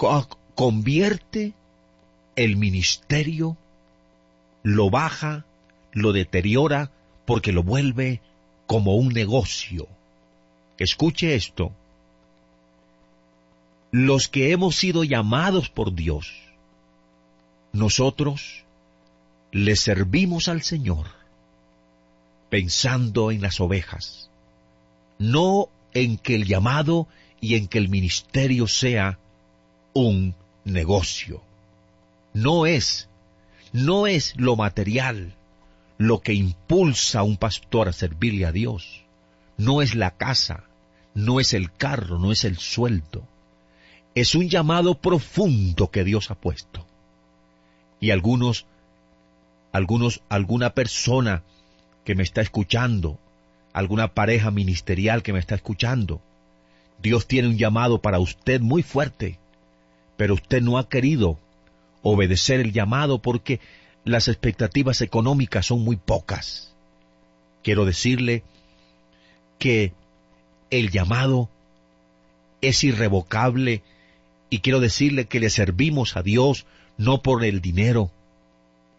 convierte el ministerio, lo baja, lo deteriora, porque lo vuelve como un negocio. Escuche esto. Los que hemos sido llamados por Dios, nosotros le servimos al Señor pensando en las ovejas, no en que el llamado y en que el ministerio sea un negocio. No es lo material lo que impulsa a un pastor a servirle a Dios. No es la casa, no es el carro, no es el sueldo. Es un llamado profundo que Dios ha puesto. Y alguna persona que me está escuchando, alguna pareja ministerial que me está escuchando, Dios tiene un llamado para usted muy fuerte, pero usted no ha querido obedecer el llamado porque las expectativas económicas son muy pocas. Quiero decirle que el llamado es irrevocable y quiero decirle que le servimos a Dios no por el dinero,